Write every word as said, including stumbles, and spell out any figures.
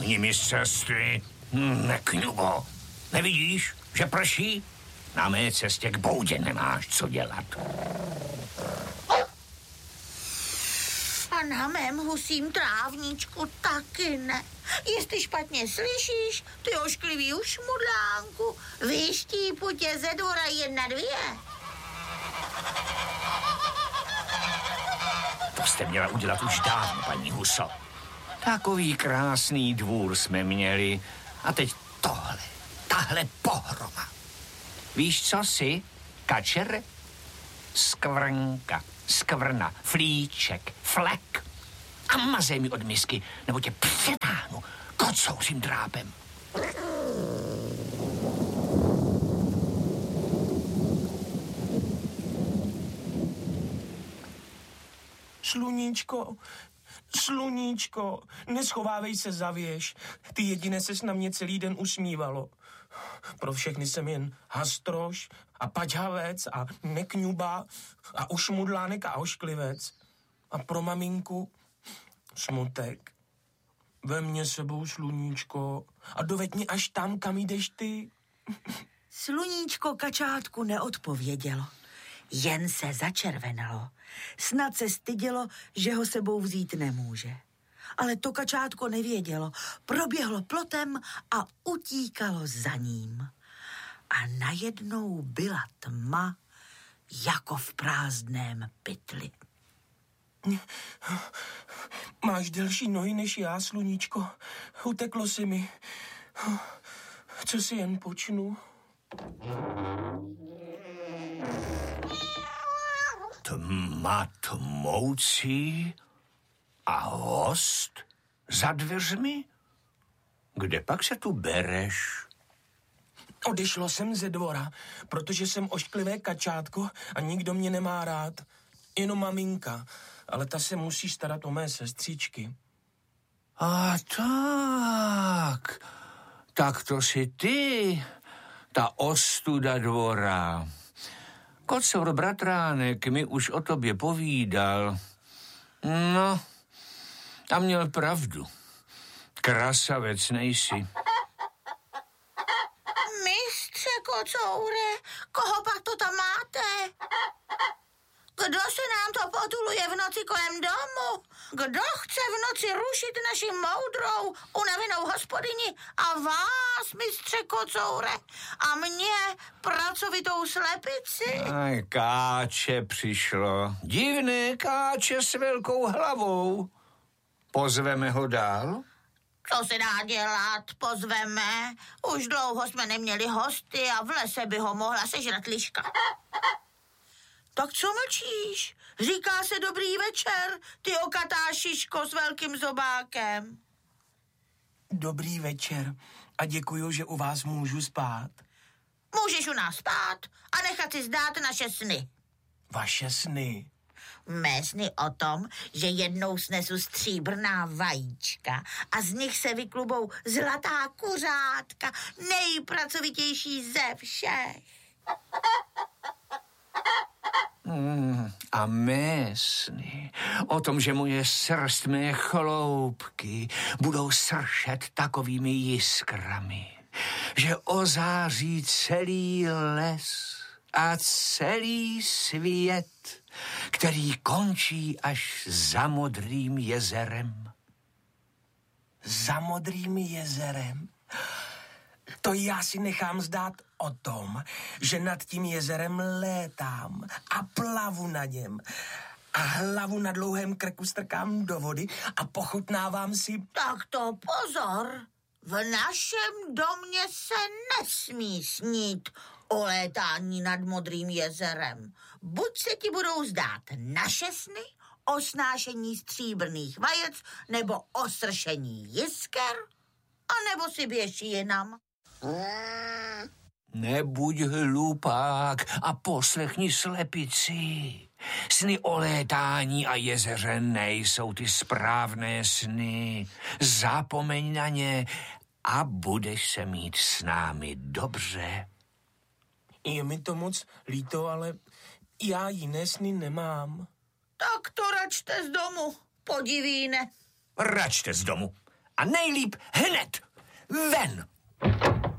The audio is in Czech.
Pohni mi z cesty, nekňubo. Nevidíš, že prší? Na mé cestě k boudě nemáš co dělat. A na mém husím trávníčku taky ne. Jestli špatně slyšíš, ty ošklivý ušmudlánku, vyštípu tě ze dvora jedna dvě. To jste měla udělat už dávno, paní Huso. Takový krásný dvůr jsme měli. A teď tohle, tahle pohroma. Víš, co jsi, kačer? Skvrnka, skvrna, flíček, flek. A mazej mi od misky, nebo tě přetáhnu kocouřím drápem. Sluníčko, sluníčko, neschovávej se za věž. Ty jediné ses na mě celý den usmívalo. Pro všechny jsem jen hastroš a paťhavec a nekňuba a ušmudlánek a ošklivec. A pro maminku smutek. Vem mě sebou, sluníčko, a doveď mě až tam, kam jdeš ty. Sluníčko kačátku neodpovědělo. Jen se začervenalo. Snad se stydělo, že ho sebou vzít nemůže. Ale to kačátko nevědělo. Proběhlo plotem a utíkalo za ním. A najednou byla tma, jako v prázdném pytli. Máš delší nohy než já, sluníčko. Uteklo si mi. Co si jen počnu? Tma tmoucí a host za dveřmi? Kde pak se tu bereš? Odešlo jsem ze dvora, protože jsem ošklivé kačátko a nikdo mě nemá rád. Jenom maminka, ale ta se musí starat o mé sestřičky. A tak, tak to jsi ty, ta ostuda dvora. Kocour bratránek mi už o tobě povídal. No, a měl pravdu. Krasavec nejsi. Mistře Kocoure, koho pak to tam máte? Kdo se nám to potuluje v noci kolem domu? Kdo chce v noci rušit naši moudrou, unavenou hospodyni a vás, mistře Kocoure, a mě, pracovitou slepici? Aj, káče přišlo. Divné káče s velkou hlavou. Pozveme ho dál? Co se dá dělat, pozveme. Už dlouho jsme neměli hosty a v lese by ho mohla sežrat liška. Tak co mlčíš? Říká se dobrý večer, ty okatá šiško s velkým zobákem. Dobrý večer a děkuju, že u vás můžu spát. Můžeš u nás spát a nechat si zdát naše sny. Vaše sny? Mé sny o tom, že jednou snesu stříbrná vajíčka a z nich se vyklubou zlatá kuřátka, nejpracovitější ze všech. Mm, a mé sny o tom, že moje srst, mé chloupky budou sršet takovými jiskrami, že ozáří celý les a celý svět, který končí až za Modrým jezerem. Za Modrým jezerem? To já si nechám zdát o tom, že nad tím jezerem létám a plavu na něm a hlavu na dlouhém krku strkám do vody a pochutnávám si... Tak to pozor, v našem domě se nesmí snít o létání nad Modrým jezerem. Buď se ti budou zdát naše sny o snášení stříbrných vajec nebo o sršení jisker, anebo si běž jinam. Nebuď hlupák a poslechni slepici. Sny o létání a jezeře nejsou ty správné sny. Zapomeň na ně a budeš se mít s námi dobře. Je mi to moc líto, ale já jiné sny nemám. Tak to račte z domu, podivíne. Račte z domu A nejlíp hned. Ven.